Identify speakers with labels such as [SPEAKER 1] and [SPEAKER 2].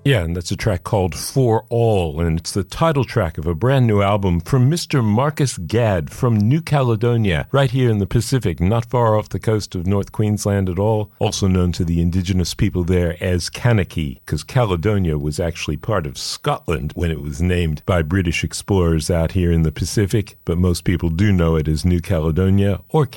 [SPEAKER 1] Yeah, and that's a track called For All, and it's the title track of a brand new album from Mr. Marcus Gadd from New Caledonia, right here in the Pacific, not far off the coast of North Queensland at all, also known to the indigenous people there as Kanaki, because Caledonia was actually part of Scotland when it was named by British explorers out here in the Pacific, but most people do know it as New Caledonia or